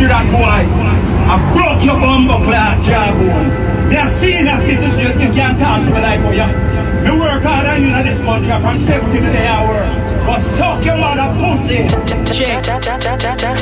do that, boy. I broke your bumbo clad jawbone. They are seeing us in this, you can't talk to me like, oh, yeah. Me work hard on you this month, from 7 to the day I work. But suck your mother pussy. Check.